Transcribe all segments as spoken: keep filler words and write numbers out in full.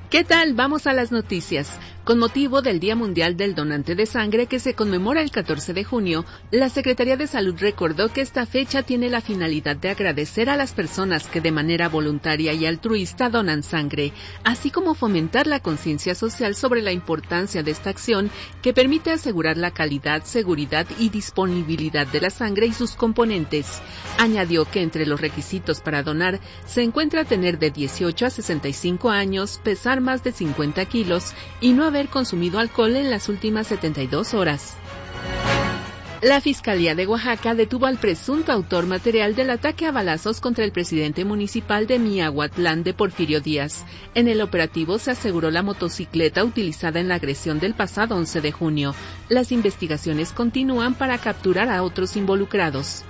¿Qué tal? Vamos a las noticias. Con motivo del Día Mundial del Donante de Sangre que se conmemora el catorce de junio, la Secretaría de Salud recordó que esta fecha tiene la finalidad de agradecer a las personas que de manera voluntaria y altruista donan sangre, así como fomentar la conciencia social sobre la importancia de esta acción que permite asegurar la calidad, seguridad y disponibilidad de la sangre y sus componentes. Añadió que entre los requisitos para donar se encuentra tener de dieciocho a sesenta y cinco años, pesar más de cincuenta kilos y no haber consumido alcohol en las últimas setenta y dos horas. La Fiscalía de Oaxaca detuvo al presunto autor material del ataque a balazos contra el presidente municipal de Miahuatlán de Porfirio Díaz. En el operativo se aseguró la motocicleta utilizada en la agresión del pasado once de junio. Las investigaciones continúan para capturar a otros involucrados.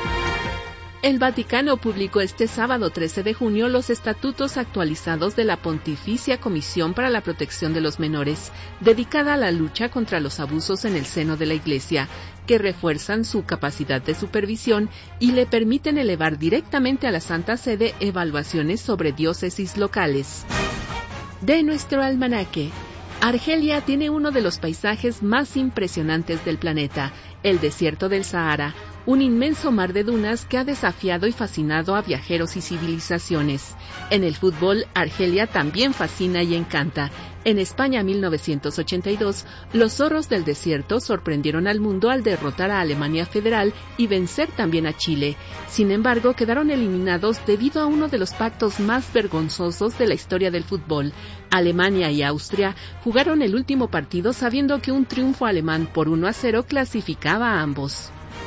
El Vaticano publicó este sábado trece de junio los estatutos actualizados de la Pontificia Comisión para la Protección de los Menores, dedicada a la lucha contra los abusos en el seno de la Iglesia, que refuerzan su capacidad de supervisión y le permiten elevar directamente a la Santa Sede evaluaciones sobre diócesis locales. De nuestro almanaque. Argelia tiene uno de los paisajes más impresionantes del planeta, el desierto del Sahara, un inmenso mar de dunas que ha desafiado y fascinado a viajeros y civilizaciones. En el fútbol, Argelia también fascina y encanta. En España mil novecientos ochenta y dos, los zorros del desierto sorprendieron al mundo al derrotar a Alemania Federal y vencer también a Chile. Sin embargo, quedaron eliminados debido a uno de los pactos más vergonzosos de la historia del fútbol. Alemania y Austria jugaron el último partido sabiendo que un triunfo alemán por uno a cero clasificaba a ambos.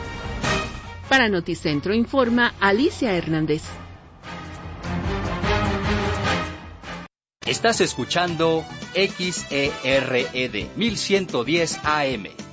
Para Noticentro informa Alicia Hernández. Estás escuchando X E R E D mil ciento diez A M,